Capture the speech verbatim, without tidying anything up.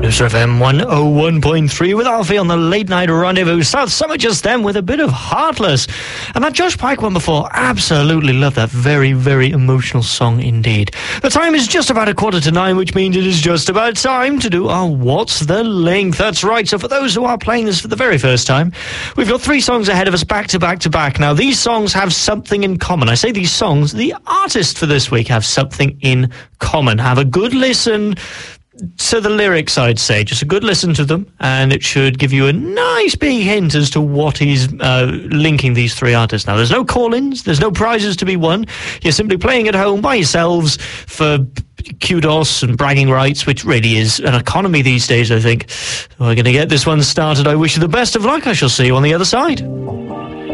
F M one oh one point three with Alfie on the Late Night Rendezvous. South Summer just then with a bit of Heartless. And that Josh Pike one before, absolutely love that. Very, very emotional song indeed. The time is just about a quarter to nine, which means it is just about time to do our What's the Link? That's right. So for those who are playing this for the very first time, we've got three songs ahead of us back to back to back. Now, these songs have something in common. I say these songs, the artists for this week have something in common. Have a good listen to the lyrics, I'd say. Just a good listen to them, and it should give you a nice big hint as to what is uh, linking these three artists. Now, there's no call-ins, there's no prizes to be won. You're simply playing at home by yourselves for kudos and bragging rights, which really is an economy these days, I think. So we're going to get this one started. I wish you the best of luck. I shall see you on the other side.